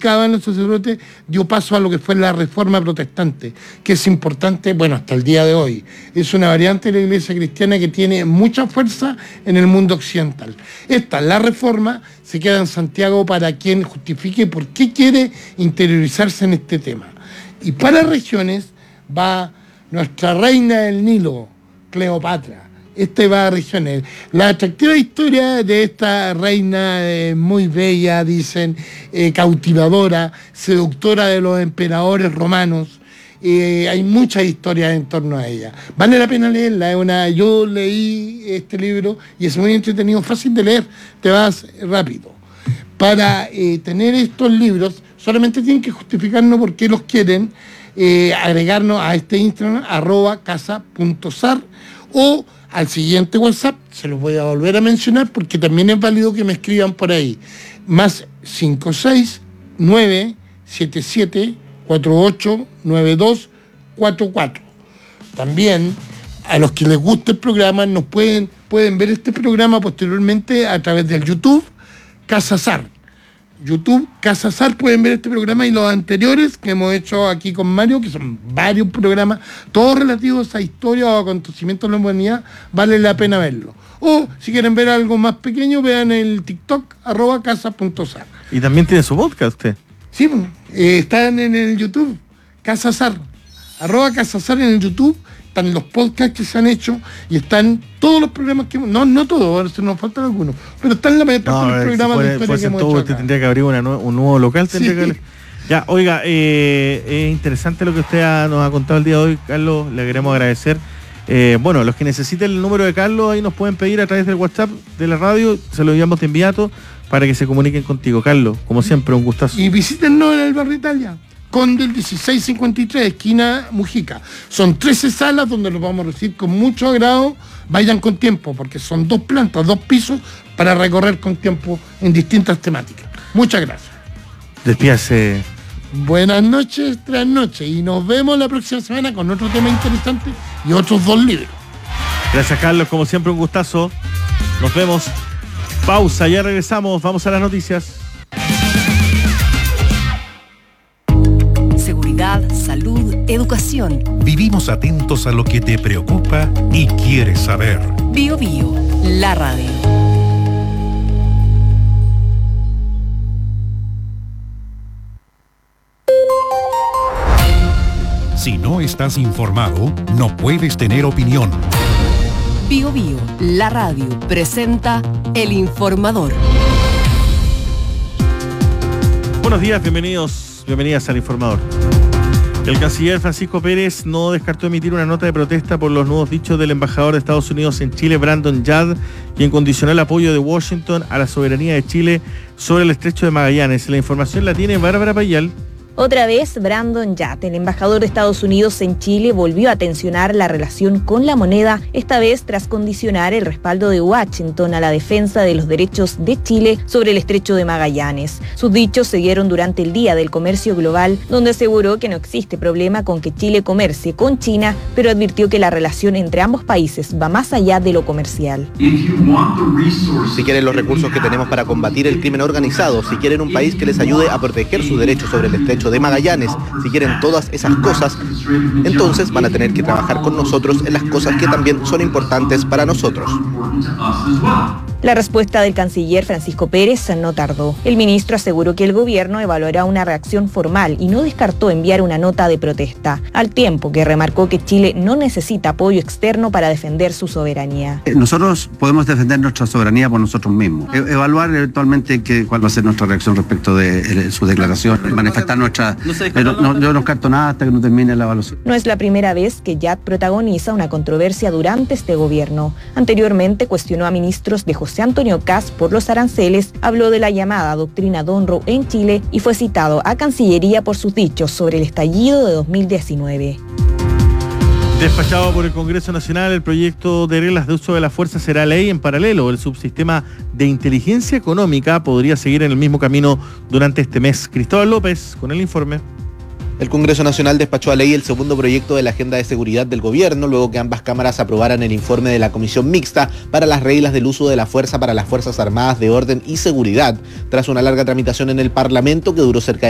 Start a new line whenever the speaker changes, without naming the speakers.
predicaban los sacerdotes, dio paso a lo que fue la Reforma Protestante, que es importante, bueno, hasta el día de hoy. Es una variante de la Iglesia cristiana que tiene mucha fuerza en el mundo occidental. La Reforma, se queda en Santiago para quien justifique por qué quiere interiorizarse en este tema. Y para regiones va nuestra reina del Nilo, Cleopatra. Va a regiones. La atractiva historia de esta reina muy bella, dicen, cautivadora, seductora de los emperadores romanos. Hay muchas historias en torno a ella. Vale la pena leerla. Yo leí este libro y es muy entretenido, fácil de leer, te vas rápido. Para tener estos libros, solamente tienen que justificarnos por qué los quieren, agregarnos a este Instagram, @casa.sar, o al siguiente WhatsApp, se los voy a volver a mencionar porque también es válido que me escriban por ahí, más 56977489244. También a los que les guste el programa pueden ver este programa posteriormente a través del YouTube Casa Sar. YouTube Casa Sar, pueden ver este programa y los anteriores que hemos hecho aquí con Mario, que son varios programas, todos relativos a historia o acontecimientos de la humanidad. Vale la pena verlo. O si quieren ver algo más pequeño, vean el TikTok @casa.sar.
Y también tiene su podcast usted.
Sí, están en el YouTube Casa Sar, @Casa Sar en el YouTube. Están los podcasts que se han hecho y están todos los programas que no todos, se nos faltan algunos, pero están la mayor parte de los programas de historia que hemos hecho acá.
Usted tendría que abrir un nuevo local.
Sí.
Ya, oiga, es interesante lo que usted nos ha contado el día de hoy, Carlos, le queremos agradecer. Bueno, los que necesiten el número de Carlos, ahí nos pueden pedir a través del WhatsApp de la radio, se lo enviamos de inmediato para que se comuniquen contigo. Carlos, como siempre, un gustazo.
Y visítennos en el barrio Italia, Conde el 1653, esquina Mujica. Son 13 salas donde los vamos a recibir con mucho agrado. Vayan con tiempo, porque son 2 plantas, 2 pisos, para recorrer con tiempo en distintas temáticas. Muchas gracias.
Despídase.
Buenas noches, tras noches, y nos vemos la próxima semana con otro tema interesante y otros 2 libros.
Gracias, Carlos, como siempre, un gustazo. Nos vemos. Pausa, ya regresamos, vamos a las noticias.
Salud, educación.
Vivimos atentos a lo que te preocupa y quieres saber.
Bio Bio, la radio.
Si no estás informado, no puedes tener opinión.
Bio Bio, la radio, presenta El Informador.
Buenos días, bienvenidas al Informador. El canciller Francisco Pérez no descartó emitir una nota de protesta por los nuevos dichos del embajador de Estados Unidos en Chile, Brandon Yard, quien condicionó el apoyo de Washington a la soberanía de Chile sobre el estrecho de Magallanes. La información la tiene Bárbara Payal.
Otra vez, Brandon Yard, el embajador de Estados Unidos en Chile, volvió a tensionar la relación con la moneda, esta vez tras condicionar el respaldo de Washington a la defensa de los derechos de Chile sobre el estrecho de Magallanes. Sus dichos se dieron durante el Día del Comercio Global, donde aseguró que no existe problema con que Chile comercie con China, pero advirtió que la relación entre ambos países va más allá de lo comercial.
Si quieren los recursos que tenemos para combatir el crimen organizado, si quieren un país que les ayude a proteger sus derechos sobre el estrecho de Magallanes, si quieren todas esas cosas, entonces van a tener que trabajar con nosotros en las cosas que también son importantes para nosotros.
La respuesta del canciller Francisco Pérez no tardó. El ministro aseguró que el gobierno evaluará una reacción formal y no descartó enviar una nota de protesta, al tiempo que remarcó que Chile no necesita apoyo externo para defender su soberanía.
Nosotros podemos defender nuestra soberanía por nosotros mismos. Evaluar eventualmente cuál va a ser nuestra reacción respecto de su declaración, manifestar nuestra... Pero yo no descarto nada hasta que no termine la evaluación.
No es la primera vez que Yard protagoniza una controversia durante este gobierno. Anteriormente cuestionó a ministros de José Antonio Kast por los aranceles, habló de la llamada doctrina Donro en Chile y fue citado a Cancillería por sus dichos sobre el estallido de 2019.
Despachado por el Congreso Nacional, el proyecto de reglas de uso de la fuerza será ley en paralelo. El subsistema de inteligencia económica podría seguir en el mismo camino durante este mes. Cristóbal López con el informe.
El Congreso Nacional despachó a ley el segundo proyecto de la Agenda de Seguridad del Gobierno, luego que ambas cámaras aprobaran el informe de la Comisión Mixta para las reglas del uso de la fuerza para las Fuerzas Armadas de Orden y Seguridad, tras una larga tramitación en el Parlamento que duró cerca de